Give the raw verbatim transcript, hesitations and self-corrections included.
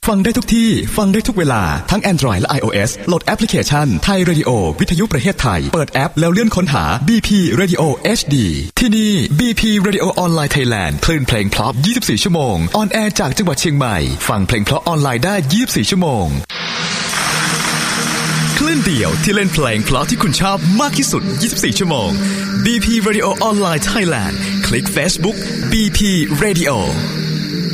ฟังได้ทุกที่ฟังได้ทุกเวลาทั้ง Android และ iOS โหลดแอปพลิเคชัน Thai Radio วิทยุประเทศไทยเปิดแอปแล้วเลื่อนค้นหา บี พี Radio เอช ดี ที่นี่ บี พี Radio Online Thailand คลื่นเพลงเพราะยี่สิบสี่ชั่วโมงออนแอร์จากจังหวัดเชียงใหม่ฟังเพลงเพราะออนไลน์ได้ยี่สิบสี่ชั่วโมงคลื่นเดี่ยวที่เล่นเพลงเพราะที่คุณชอบมากที่สุดยี่สิบสี่ชั่วโมง บี พี Radio Online Thailand คลิก Facebook บี พี Radio